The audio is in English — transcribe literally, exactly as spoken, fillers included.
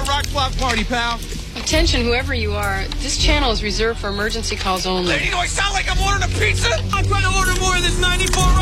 a rock block party, pal. Attention, whoever you are. This channel is reserved for emergency calls only. Lady, do I sound like I'm ordering a pizza? I'm trying to order more of this ninety-four